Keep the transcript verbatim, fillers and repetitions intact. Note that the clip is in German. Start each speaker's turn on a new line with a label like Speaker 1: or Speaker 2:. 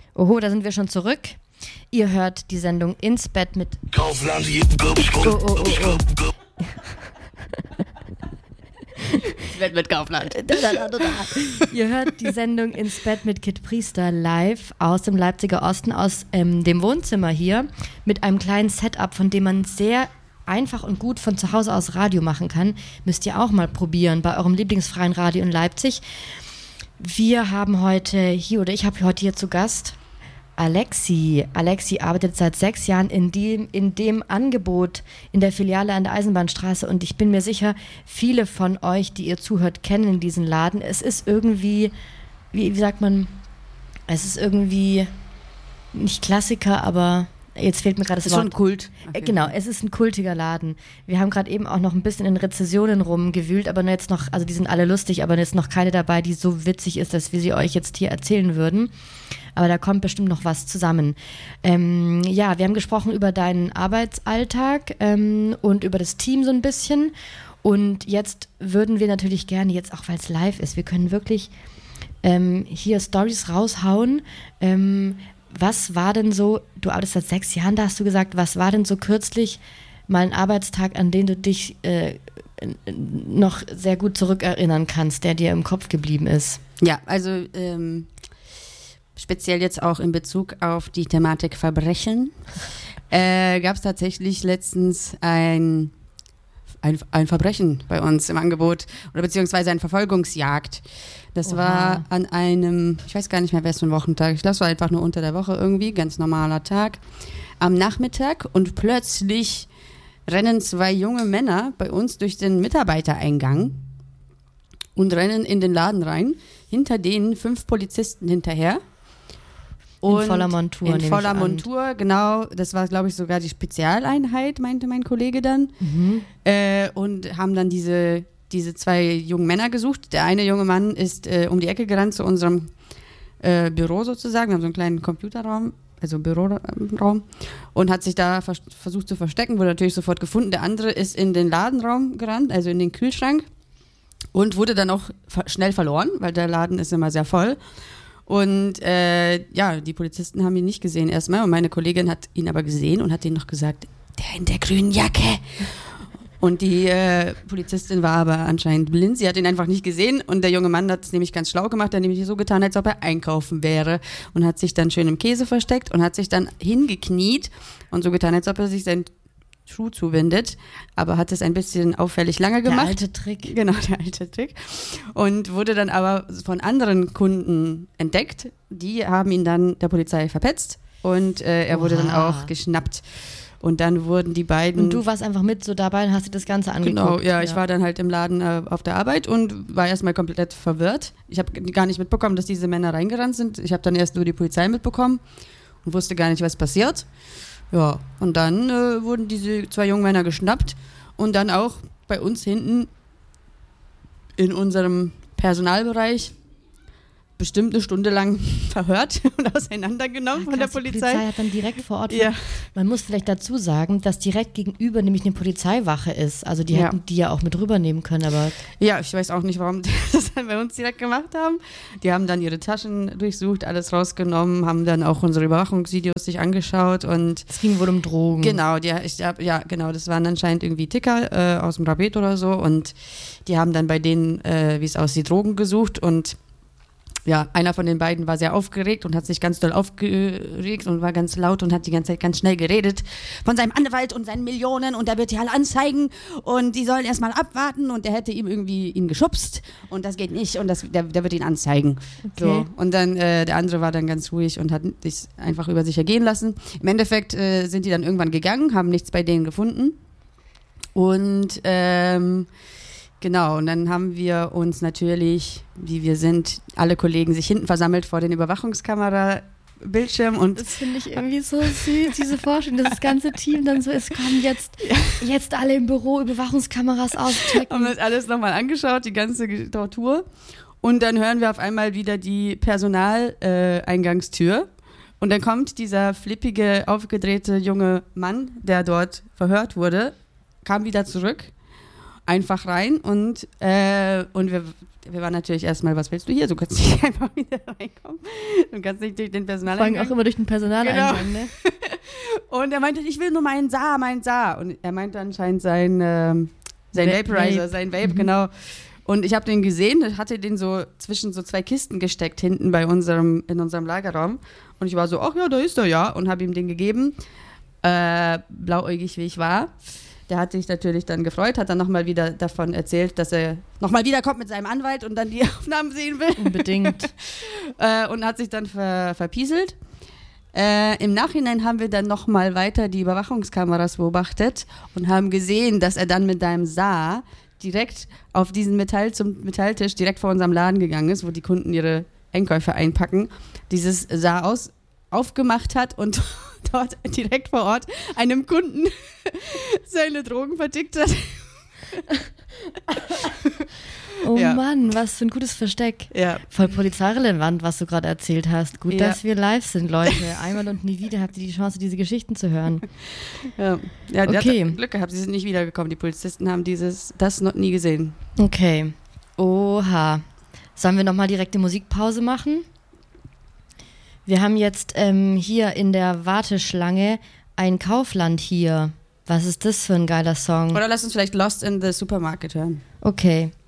Speaker 1: Oho, da sind wir schon zurück. Ihr hört die Sendung Ins Bett mit
Speaker 2: Kaufland.
Speaker 1: Oh, oh, oh, oh.
Speaker 3: Ins Bett mit Kaufland.
Speaker 1: Da, da, da, da. Ihr hört die Sendung Ins Bett mit Kit Priester live aus dem Leipziger Osten, aus ähm, dem Wohnzimmer hier, mit einem kleinen Setup, von dem man sehr einfach und gut von zu Hause aus Radio machen kann. Müsst ihr auch mal probieren bei eurem lieblingsfreien Radio in Leipzig. Wir haben heute hier, oder ich habe heute hier zu Gast Alexi. Alexi arbeitet seit sechs Jahren in dem, in dem Angebot in der Filiale an der Eisenbahnstraße und ich bin mir sicher, viele von euch, die ihr zuhört, kennen diesen Laden. Es ist irgendwie, wie, wie sagt man, es ist irgendwie nicht Klassiker, aber jetzt fehlt mir gerade das
Speaker 3: ist
Speaker 1: Wort.
Speaker 3: Schon ein Kult.
Speaker 1: Okay. Genau, es ist ein kultiger Laden. Wir haben gerade eben auch noch ein bisschen in Rezessionen rumgewühlt, aber nur jetzt noch, also die sind alle lustig, aber jetzt noch keine dabei, die so witzig ist, dass wir sie euch jetzt hier erzählen würden. Aber da kommt bestimmt noch was zusammen. Ähm, ja, wir haben gesprochen über deinen Arbeitsalltag ähm, und über das Team so ein bisschen. Und jetzt würden wir natürlich gerne, jetzt auch weil es live ist, wir können wirklich ähm, hier Storys raushauen. Ähm, was war denn so, du arbeitest seit sechs Jahren, da hast du gesagt, was war denn so kürzlich mal ein Arbeitstag, an den du dich äh, noch sehr gut zurückerinnern kannst, der dir im Kopf geblieben ist?
Speaker 3: Ja, also ähm, speziell jetzt auch in Bezug auf die Thematik Verbrechen, äh, gab es tatsächlich letztens ein, ein, ein Verbrechen bei uns im Angebot oder beziehungsweise eine Verfolgungsjagd. Das Oha. war an einem, ich weiß gar nicht mehr, wer es für ein Wochentag, ich glaube, es war einfach nur unter der Woche irgendwie, ganz normaler Tag, am Nachmittag und plötzlich rennen zwei junge Männer bei uns durch den Mitarbeitereingang und rennen in den Laden rein, hinter denen fünf Polizisten hinterher. Und
Speaker 1: in voller Montur.
Speaker 3: In voller Montur, genau. Das war, glaube ich, sogar die Spezialeinheit, meinte mein Kollege dann. Mhm. Äh, und haben dann diese, diese zwei jungen Männer gesucht. Der eine junge Mann ist äh, um die Ecke gerannt zu unserem äh, Büro sozusagen. Wir haben so einen kleinen Computerraum, also Büroraum, und hat sich da vers- versucht zu verstecken, wurde natürlich sofort gefunden. Der andere ist in den Ladenraum gerannt, also in den Kühlschrank, und wurde dann auch ver- schnell verloren, weil der Laden ist immer sehr voll. Und äh, ja, die Polizisten haben ihn nicht gesehen erstmal und meine Kollegin hat ihn aber gesehen und hat ihnen noch gesagt, der in der grünen Jacke. Und die äh, Polizistin war aber anscheinend blind, sie hat ihn einfach nicht gesehen und der junge Mann hat es nämlich ganz schlau gemacht, er hat nämlich so getan, als ob er einkaufen wäre und hat sich dann schön im Käse versteckt und hat sich dann hingekniet und so getan, als ob er sich seinen Schuh zuwendet, aber hat es ein bisschen auffällig lange gemacht.
Speaker 1: Der alte Trick.
Speaker 3: Genau, der alte Trick. Und wurde dann aber von anderen Kunden entdeckt. Die haben ihn dann der Polizei verpetzt und äh, er Oha. wurde dann auch geschnappt. Und dann wurden die beiden...
Speaker 1: Und du warst einfach mit so dabei und hast dir das Ganze angeguckt.
Speaker 3: Genau, ja,
Speaker 1: ja.
Speaker 3: ich war dann halt im Laden äh, auf der Arbeit und war erstmal komplett verwirrt. Ich habe gar nicht mitbekommen, dass diese Männer reingerannt sind. Ich habe dann erst nur die Polizei mitbekommen und wusste gar nicht, was passiert. Ja, und dann äh, wurden diese zwei jungen Männer geschnappt und dann auch bei uns hinten in unserem Personalbereich bestimmt eine Stunde lang verhört und auseinandergenommen ja, von der Polizei. Die
Speaker 1: Polizei hat dann direkt vor Ort.
Speaker 3: Ja.
Speaker 1: Man muss vielleicht dazu sagen, dass direkt gegenüber nämlich eine Polizeiwache ist. Also die
Speaker 3: ja.
Speaker 1: hätten die ja auch mit rübernehmen können, aber...
Speaker 3: Ja, ich weiß auch nicht, warum die das dann bei uns direkt gemacht haben. Die haben dann ihre Taschen durchsucht, alles rausgenommen, haben dann auch unsere Überwachungsvideos sich angeschaut und...
Speaker 1: Es ging wohl um Drogen.
Speaker 3: Genau, die, ich, ja, genau, das waren anscheinend irgendwie Ticker äh, aus dem Rabet oder so und die haben dann bei denen, äh, wie es aussieht, Drogen gesucht und ja, einer von den beiden war sehr aufgeregt und hat sich ganz doll aufgeregt und war ganz laut und hat die ganze Zeit ganz schnell geredet von seinem Anwalt und seinen Millionen und der wird die alle anzeigen und die sollen erstmal abwarten und der hätte ihm irgendwie ihn geschubst und das geht nicht und das, der, der wird ihn anzeigen. Okay. So. Und dann äh, der andere war dann ganz ruhig und hat sich einfach über sich ergehen lassen. Im Endeffekt äh, sind die dann irgendwann gegangen, haben nichts bei denen gefunden und ähm, genau, und dann haben wir uns natürlich, wie wir sind, alle Kollegen sich hinten versammelt vor den Überwachungskamera-Bildschirm und
Speaker 1: das finde ich irgendwie so süß, diese Vorstellung, dass das ganze Team dann so ist, kommen jetzt, jetzt alle im Büro Überwachungskameras auschecken.
Speaker 3: Haben wir uns alles nochmal angeschaut, die ganze Tortur und dann hören wir auf einmal wieder die Personaleingangstür äh, und dann kommt dieser flippige, aufgedrehte junge Mann, der dort verhört wurde, kam wieder zurück. Einfach rein und, äh, und wir, wir waren natürlich erstmal, was willst du hier? Du kannst nicht einfach wieder reinkommen. Du kannst nicht durch den
Speaker 1: Fangen
Speaker 3: Personaleingang.
Speaker 1: auch immer durch den Personaleingang,
Speaker 3: Genau.
Speaker 1: ne?
Speaker 3: Und er meinte, ich will nur meinen Saar, meinen Saar. Und er meinte anscheinend sein, ähm, sein
Speaker 1: Va-
Speaker 3: Vaporizer,
Speaker 1: Vape.
Speaker 3: sein Vape,
Speaker 1: Mhm.
Speaker 3: genau. Und ich habe den gesehen, ich hatte den so zwischen so zwei Kisten gesteckt, hinten bei unserem, in unserem Lagerraum. Und ich war so, ach ja, da ist er ja. Und habe ihm den gegeben, äh, blauäugig wie ich war. Der hat sich natürlich dann gefreut, hat dann nochmal wieder davon erzählt, dass er nochmal wiederkommt mit seinem Anwalt und dann die Aufnahmen sehen will.
Speaker 1: Unbedingt.
Speaker 3: äh, und hat sich dann ver, verpieselt. Äh, Im Nachhinein haben wir dann nochmal weiter die Überwachungskameras beobachtet und haben gesehen, dass er dann mit seinem Saar direkt auf diesen Metall zum Metalltisch direkt vor unserem Laden gegangen ist, wo die Kunden ihre Einkäufe einpacken, dieses Saar aus, aufgemacht hat und dort direkt vor Ort einem Kunden seine Drogen vertickt hat.
Speaker 1: Oh
Speaker 3: Ja.
Speaker 1: Mann, was für ein gutes Versteck.
Speaker 3: Ja.
Speaker 1: Voll polizeirelevant, was du gerade erzählt hast. Gut,
Speaker 3: Ja.
Speaker 1: dass wir live sind, Leute. Einmal und nie wieder habt ihr die Chance, diese Geschichten zu hören.
Speaker 3: Ja, ja die
Speaker 1: Okay.
Speaker 3: hat Glück gehabt, sie sind nicht wiedergekommen. Die Polizisten haben dieses, das noch nie gesehen.
Speaker 1: Okay. Oha. Sollen wir nochmal direkt die Musikpause machen? Wir haben jetzt ähm, hier in der Warteschlange ein Kaufland hier. Was ist das für ein geiler Song?
Speaker 3: Oder lass uns vielleicht Lost in the Supermarket hören.
Speaker 1: Okay.